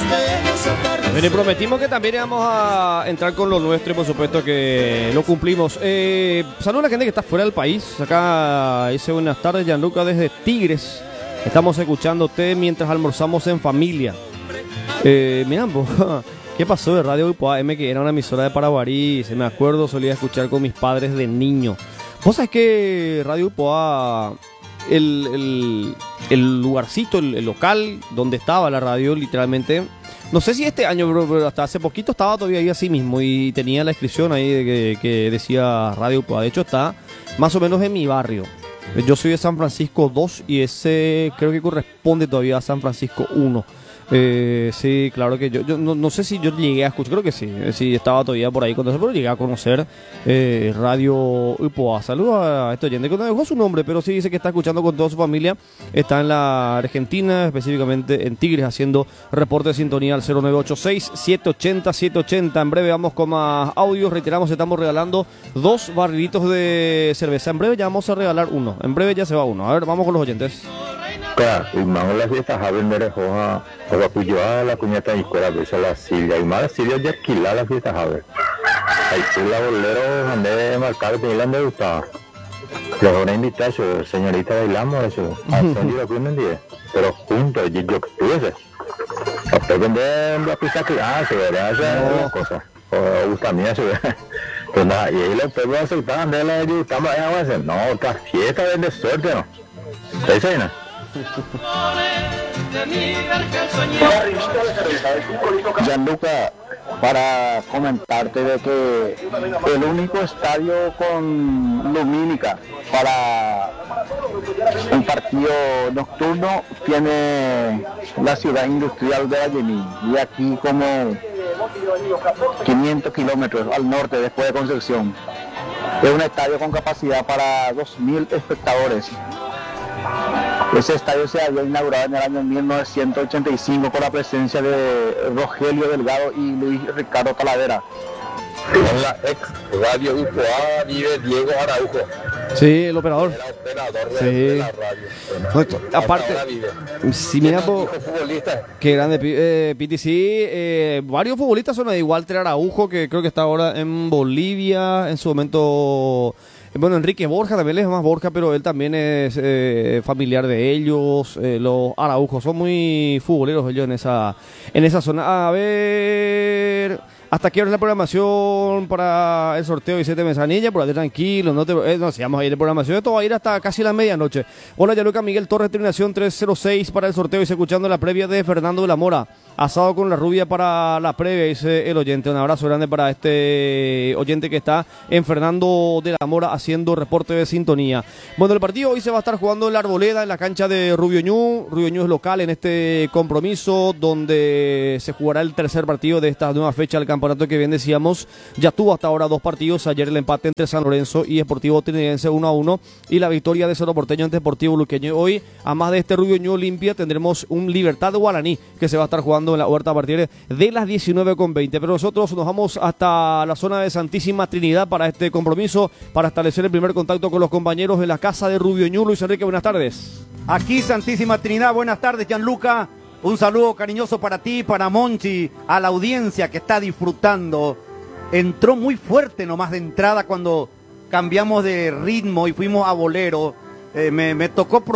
Le prometimos que también íbamos a entrar con lo nuestro y por supuesto que lo cumplimos. Saludos a la gente que está fuera del país. Acá dice buenas tardes, Gianluca desde Tigres. Estamos escuchándote mientras almorzamos en familia. Mirá, ¿qué pasó de Radio Grupo AM, que era una emisora de Paraguarí? Se me acuerdo, solía escuchar con mis padres de niño. Vos sabés que Radio Grupo AM, el lugarcito, el local donde estaba la radio, literalmente, no sé si este año, pero hasta hace poquito estaba todavía ahí así mismo y tenía la inscripción ahí de que decía Radio Grupo AM. De hecho, está más o menos en mi barrio. Yo soy de San Francisco 2 y ese creo que corresponde todavía a San Francisco 1. Sí, claro que yo no sé si yo llegué a escuchar, creo que sí estaba todavía por ahí, pero llegué a conocer Radio UPOA. Saludos a este oyente que no dejó su nombre, pero sí dice que está escuchando con toda su familia. Está en la Argentina, específicamente en Tigres, haciendo reporte de sintonía al 0986-780-780. En breve vamos con más audios. Reiteramos, estamos regalando 2 barrilitos de cerveza. En breve ya vamos a regalar uno. En breve ya se va uno. A ver, vamos con los oyentes. Claro, y más las fiestas Javier me dejó a la cuñata y escuela, pues a la Silvia, y más Silvia de alquilar la fiesta Javier. Ahí sí la bolero, andé marcado, que le han gustado. Los van a invitar, señorita, bailamos eso, a Sandy lo que me entiende, pero juntos, yo estuve. Hasta vender la pizza que se verá esas cosas, o gusta mía, se verá. Pues nada, y ahí los perros aceptaban de la de estamos allá, a decir, no, otra fiesta de suerte, ¿no? ¿Ustedes saben? Gianluca, para comentarte de que el único estadio con lumínica para un partido nocturno tiene la ciudad industrial de Vallemín, y aquí como 500 kilómetros al norte después de Concepción. Es un estadio con capacidad para 2.000 espectadores. Ese estadio se había inaugurado en el año 1985 con la presencia de Rogelio Delgado y Luis Ricardo Talavera. En la ex Radio UPOA vive Diego Araujo. Sí, el operador. Era operador de la radio. Bueno, aparte, si mira, qué grande, Piti, sí, varios futbolistas son de Walter Araujo, que creo que está ahora en Bolivia, en su momento. Bueno, Enrique Borja también es más Borja, pero él también es familiar de ellos. Los Araujos son muy futboleros ellos en esa zona. A ver, ¿hasta qué hora es la programación para el sorteo de 7 Mesanilla? Por ahí tranquilo, no si vamos a ir de programación. Esto va a ir hasta casi la medianoche. Hola, Gianluca, Miguel Torres, terminación 306 para el sorteo y escuchando la previa de Fernando de la Mora. Asado con la rubia para la previa, dice el oyente. Un abrazo grande para este oyente que está en Fernando de la Mora haciendo reporte de sintonía. Bueno, el partido hoy se va a estar jugando en la Arboleda, en la cancha de Rubio Ñu. Rubio Ñu es local en este compromiso donde se jugará el tercer partido de esta nueva fecha del campeonato, que bien decíamos, ya tuvo hasta ahora 2 partidos. Ayer el empate entre San Lorenzo y Sportivo Trinitense 1-1 y la victoria de Cerro Porteño ante Deportivo Luqueño. Hoy, a más de este Rubio Ñu Olimpia, tendremos un Libertad de Guaraní que se va a estar jugando en la Huerta a partir de las 19:20. Pero nosotros nos vamos hasta la zona de Santísima Trinidad para este compromiso, para establecer el primer contacto con los compañeros de la casa de Rubio Ñu. Luis Enrique, buenas tardes. Aquí Santísima Trinidad, buenas tardes, Gianluca. Un saludo cariñoso para ti, para Monchi, a la audiencia que está disfrutando. Entró muy fuerte nomás de entrada cuando cambiamos de ritmo y fuimos a bolero. Me tocó